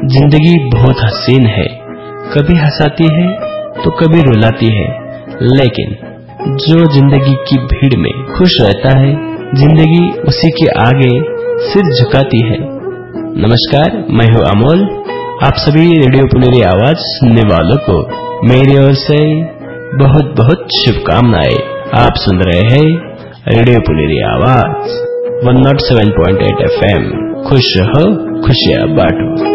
जिंदगी बहुत हसीन है, कभी हंसाती है तो कभी रुलाती है, लेकिन जो जिंदगी की भीड़ में खुश रहता है, जिंदगी उसी के आगे सिर झुकाती है। नमस्कार, मैं हूं अमोल। आप सभी रेडियो पुनेरी आवाज सुनने वालों को मेरी ओर से बहुत बहुत शुभकामनाएं। आप सुन रहे हैं रेडियो पुनेरी आवाज 107.8 FM। खुश रहो, खुशियां बांटो।